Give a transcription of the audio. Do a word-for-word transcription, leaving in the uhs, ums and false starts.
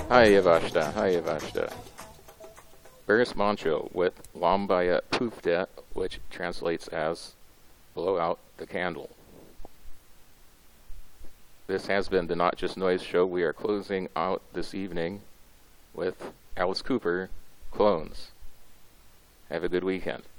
Hi Yavashta, hi Yavashta. Burris Mancho with Lambaya Pufta, which translates as blow out the candle. This has been the Not Just Noise show. We are closing out this evening with Alice Cooper, Clones. Have a good weekend.